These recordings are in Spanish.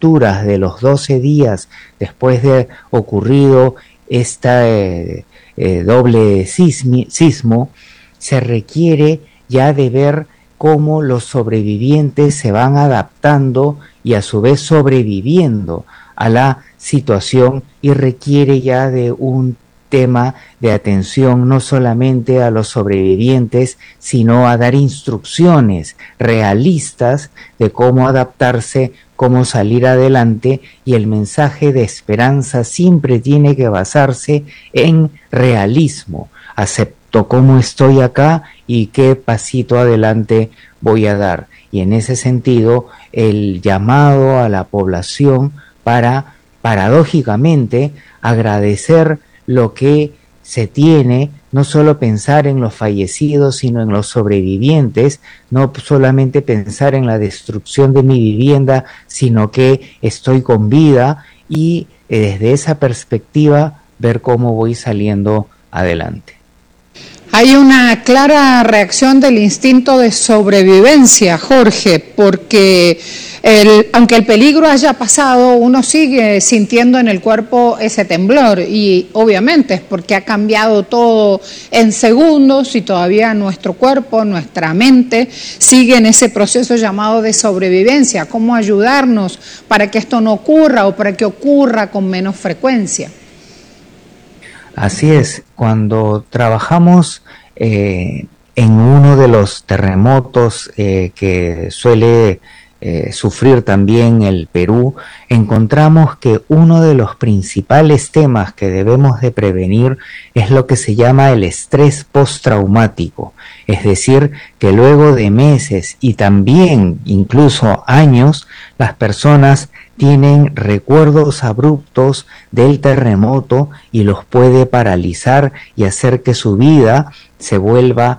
lecturas de los 12 días después de ocurrido este doble sismo, se requiere ya de ver cómo los sobrevivientes se van adaptando y a su vez sobreviviendo a la situación, y requiere ya de un tema de atención no solamente a los sobrevivientes, sino a dar instrucciones realistas de cómo adaptarse, cómo salir adelante, y el mensaje de esperanza siempre tiene que basarse en realismo. Acepto cómo estoy acá y qué pasito adelante voy a dar. Y en ese sentido, el llamado a la población para, paradójicamente, agradecer lo que se tiene, no solo pensar en los fallecidos, sino en los sobrevivientes, no solamente pensar en la destrucción de mi vivienda, sino que estoy con vida, y desde esa perspectiva ver cómo voy saliendo adelante. Hay una clara reacción del instinto de sobrevivencia, Jorge, porque aunque el peligro haya pasado, uno sigue sintiendo en el cuerpo ese temblor, y obviamente es porque ha cambiado todo en segundos y todavía nuestro cuerpo, nuestra mente sigue en ese proceso llamado de sobrevivencia. ¿Cómo ayudarnos para que esto no ocurra o para que ocurra con menos frecuencia? Así es, cuando trabajamos en uno de los terremotos que suele sufrir también el Perú, encontramos que uno de los principales temas que debemos de prevenir es lo que se llama el estrés postraumático, es decir, que luego de meses y también incluso años, las personas tienen recuerdos abruptos del terremoto y los puede paralizar y hacer que su vida se vuelva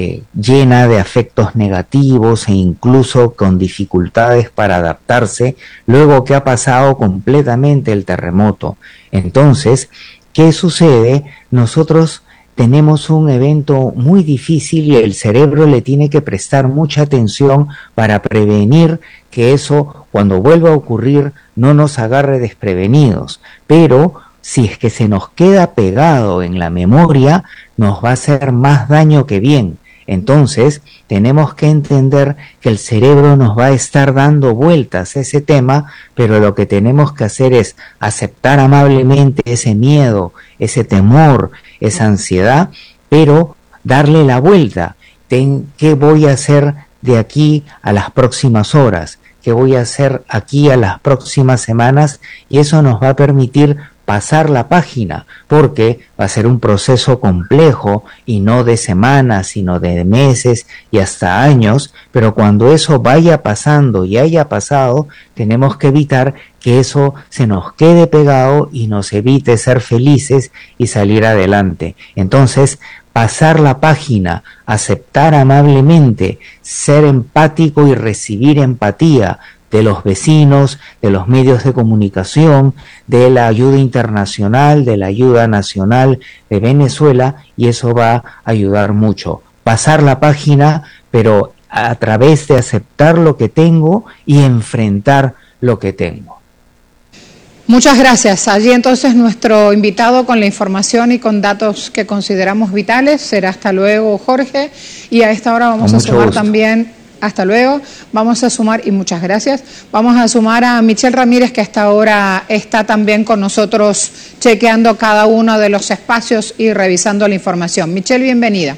llena de afectos negativos e incluso con dificultades para adaptarse luego que ha pasado completamente el terremoto. Entonces, ¿qué sucede? Nosotros tenemos un evento muy difícil y el cerebro le tiene que prestar mucha atención para prevenir que eso, cuando vuelva a ocurrir, no nos agarre desprevenidos. Pero si es que se nos queda pegado en la memoria, nos va a hacer más daño que bien. Entonces, tenemos que entender que el cerebro nos va a estar dando vueltas a ese tema, pero lo que tenemos que hacer es aceptar amablemente ese miedo, ese temor, esa ansiedad, pero darle la vuelta. ¿Qué voy a hacer de aquí a las próximas horas? ¿Qué voy a hacer aquí a las próximas semanas? Y eso nos va a permitir pasar la página, porque va a ser un proceso complejo y no de semanas, sino de meses y hasta años, pero cuando eso vaya pasando y haya pasado, tenemos que evitar que eso se nos quede pegado y nos evite ser felices y salir adelante. Entonces, pasar la página, aceptar amablemente, ser empático y recibir empatía de los vecinos, de los medios de comunicación, de la ayuda internacional, de la ayuda nacional de Venezuela, y eso va a ayudar mucho. Pasar la página, pero a través de aceptar lo que tengo y enfrentar lo que tengo. Muchas gracias. Allí entonces nuestro invitado con la información y con datos que consideramos vitales. Será hasta luego, Jorge. Y a esta hora vamos a sumar gusto. También... Hasta luego. Vamos a sumar, y muchas gracias, vamos a sumar a Michelle Ramírez, que hasta ahora está también con nosotros chequeando cada uno de los espacios y revisando la información. Michelle, bienvenida.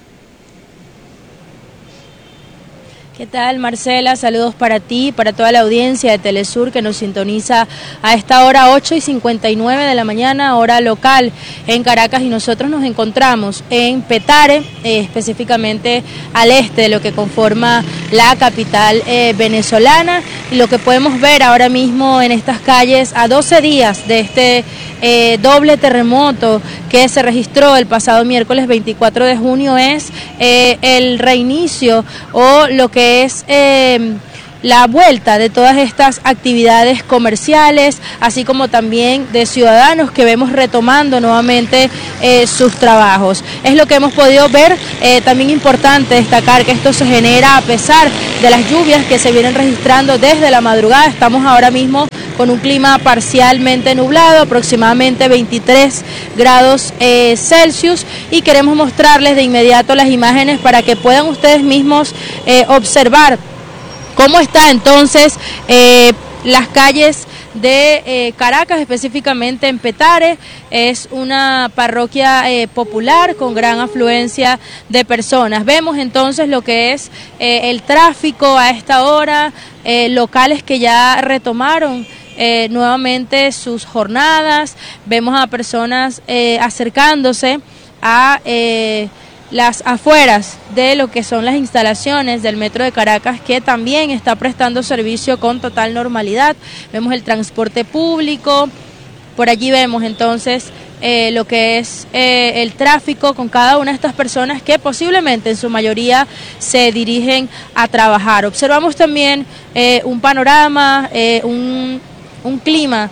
¿Qué tal, Marcela? Saludos para ti, para toda la audiencia de Telesur que nos sintoniza a esta hora 8:59 de la mañana, hora local en Caracas, y nosotros nos encontramos en Petare, específicamente al este de lo que conforma la capital venezolana, y lo que podemos ver ahora mismo en estas calles a 12 días de este doble terremoto que se registró el pasado miércoles 24 de junio es el reinicio o lo que es la vuelta de todas estas actividades comerciales, así como también de ciudadanos que vemos retomando nuevamente sus trabajos. Es lo que hemos podido ver. También importante destacar que esto se genera a pesar de las lluvias que se vienen registrando desde la madrugada. Estamos ahora mismo con un clima parcialmente nublado, aproximadamente 23 grados Celsius, y queremos mostrarles de inmediato las imágenes para que puedan ustedes mismos observar cómo está entonces las calles de Caracas, específicamente en Petare. Es una parroquia popular con gran afluencia de personas. Vemos entonces lo que es el tráfico a esta hora, locales que ya retomaron nuevamente sus jornadas. Vemos a personas acercándose a las afueras de lo que son las instalaciones del Metro de Caracas, que también está prestando servicio con total normalidad. Vemos el transporte público, por allí vemos entonces lo que es el tráfico con cada una de estas personas que posiblemente en su mayoría se dirigen a trabajar. Observamos también un panorama, un clima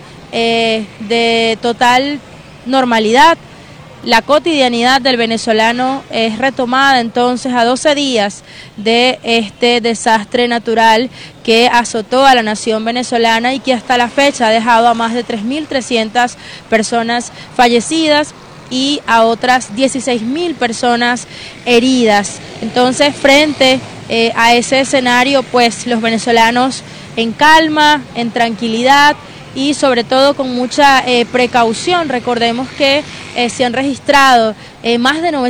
de total normalidad. La cotidianidad del venezolano es retomada entonces a 12 días de este desastre natural que azotó a la nación venezolana y que hasta la fecha ha dejado a más de 3.300 personas fallecidas y a otras 16.000 personas heridas. Entonces, frente a ese escenario, pues los venezolanos en calma, en tranquilidad y sobre todo con mucha precaución. Recordemos que se han registrado más de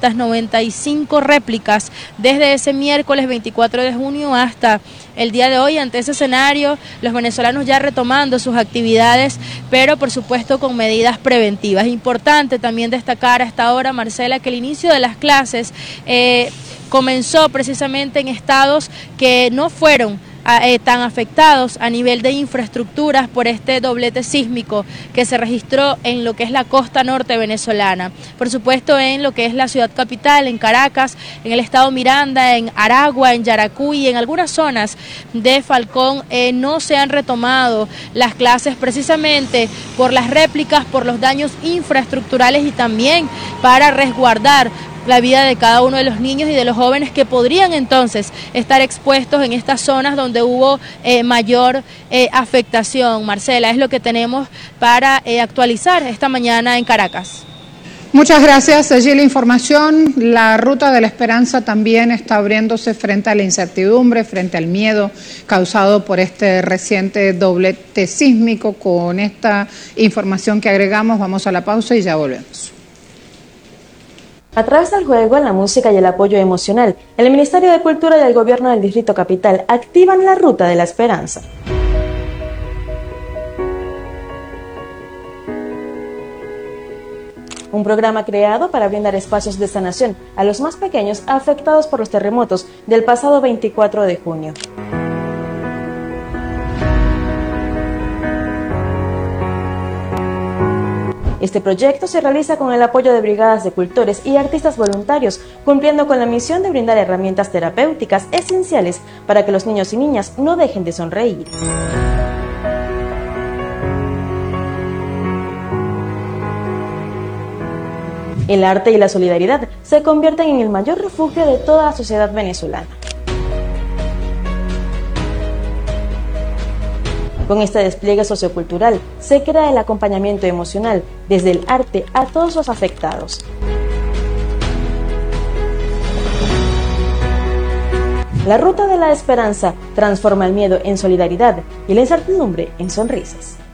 995 réplicas desde ese miércoles 24 de junio hasta el día de hoy. Ante ese escenario, los venezolanos ya retomando sus actividades, pero por supuesto con medidas preventivas. Importante también destacar a esta hora, Marcela, que el inicio de las clases comenzó precisamente en estados que no fueron tan afectados a nivel de infraestructuras por este doblete sísmico que se registró en lo que es la costa norte venezolana. Por supuesto, en lo que es la ciudad capital, en Caracas, en el estado Miranda, en Aragua, en Yaracuy y en algunas zonas de Falcón no se han retomado las clases precisamente por las réplicas, por los daños infraestructurales y también para resguardar la vida de cada uno de los niños y de los jóvenes que podrían entonces estar expuestos en estas zonas donde hubo mayor afectación. Marcela, es lo que tenemos para actualizar esta mañana en Caracas. Muchas gracias. Allí la información. La ruta de la esperanza también está abriéndose frente a la incertidumbre, frente al miedo causado por este reciente doblete sísmico. Con esta información que agregamos, vamos a la pausa y ya volvemos. A través del juego, la música y el apoyo emocional, el Ministerio de Cultura y el Gobierno del Distrito Capital activan la Ruta de la Esperanza. Un programa creado para brindar espacios de sanación a los más pequeños afectados por los terremotos del pasado 24 de junio. Este proyecto se realiza con el apoyo de brigadas de cultores y artistas voluntarios, cumpliendo con la misión de brindar herramientas terapéuticas esenciales para que los niños y niñas no dejen de sonreír. El arte y la solidaridad se convierten en el mayor refugio de toda la sociedad venezolana. Con este despliegue sociocultural se crea el acompañamiento emocional desde el arte a todos los afectados. La Ruta de la Esperanza transforma el miedo en solidaridad y la incertidumbre en sonrisas.